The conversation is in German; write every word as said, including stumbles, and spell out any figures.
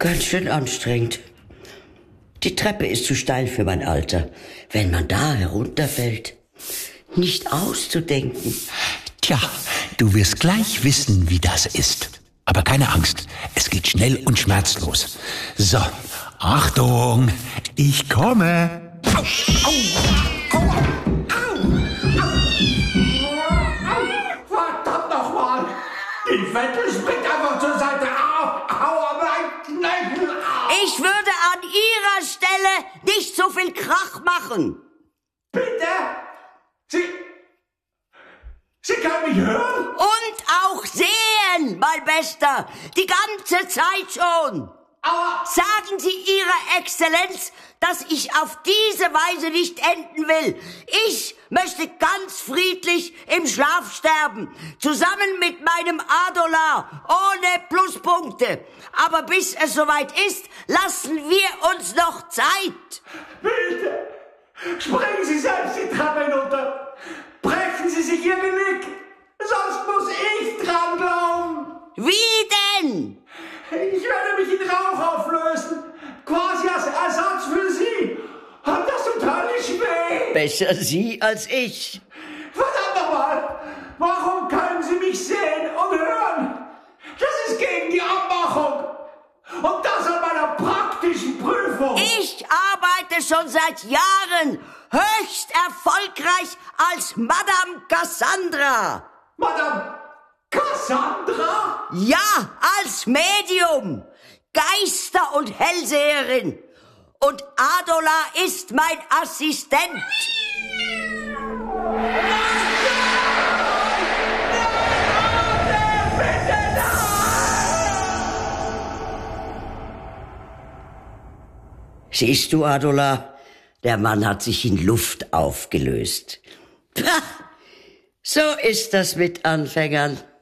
Ganz schön anstrengend. Die Treppe ist zu steil für mein Alter. Wenn man da herunterfällt, nicht auszudenken. Tja, du wirst gleich wissen, wie das ist. Aber keine Angst, es geht schnell und schmerzlos. So, Achtung, ich komme. Au, au, au, au, au. Verdammt nochmal! Die Wette springt einfach zur Seite. Au, au, mein Knöchel. Au. Ich würde an Ihrer Stelle nicht so viel Krach machen. Bitte? Sie... Sie können mich hören? Und auch sehen, mein Bester. Die ganze Zeit schon. Aber sagen Sie Ihrer Exzellenz, dass ich auf diese Weise nicht enden will. Ich möchte ganz friedlich im Schlaf sterben, zusammen mit meinem Adolar, ohne Pluspunkte. Aber bis es soweit ist, lassen wir uns noch Zeit. Bitte, springen Sie selbst die Treppe hinunter. Brechen Sie sich Ihr Genick, sonst muss ich dran glauben. Wie denn? Ich werde mich in Rauch auflösen, quasi als Ersatz für Sie. Und das tut höllisch weh. Besser Sie als ich. Verdammt nochmal, warum können Sie mich sehen und hören? Das ist gegen die Abmachung. Und das an meiner praktischen Prüfung. Ich arbeite schon seit Jahren höchst erfolgreich als Madame Cassandra. Madame Cassandra? Ja, als Medium, Geister- und Hellseherin. Und Adolar ist mein Assistent. Siehst du, Adolar, der Mann hat sich in Luft aufgelöst. So ist das mit Anfängern.